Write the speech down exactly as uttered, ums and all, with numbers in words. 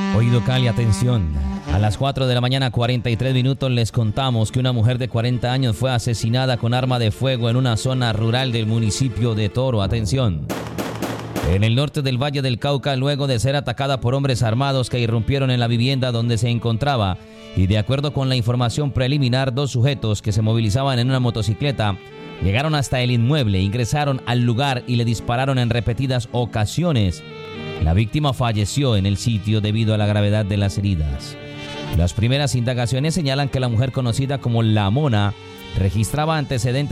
Oído Cali, atención. A las cuatro de la mañana, cuarenta y tres minutos, les contamos que una mujer de cuarenta años fue asesinada con arma de fuego en una zona rural del municipio de Toro. Atención. En el norte del Valle del Cauca, luego de ser atacada por hombres armados que irrumpieron en la vivienda donde se encontraba, y de acuerdo con la información preliminar, dos sujetos que se movilizaban en una motocicleta llegaron hasta el inmueble, ingresaron al lugar y le dispararon en repetidas ocasiones. La víctima falleció en el sitio debido a la gravedad de las heridas. Las primeras indagaciones señalan que la mujer, conocida como La Mona, registraba antecedentes